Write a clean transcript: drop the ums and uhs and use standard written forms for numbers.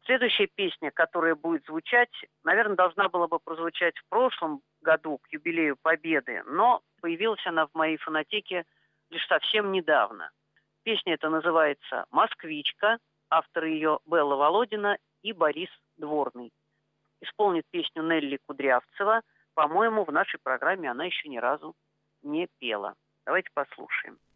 Следующая песня, которая будет звучать, наверное, должна была бы прозвучать в прошлом году к юбилею Победы, но появилась она в моей фонотеке лишь совсем недавно. Песня эта называется «Москвичка», авторы ее Белла Володина и Борис Дворный. Исполнит песню Нелли Кудрявцева. По-моему, в нашей программе она еще ни разу не пела. Давайте послушаем.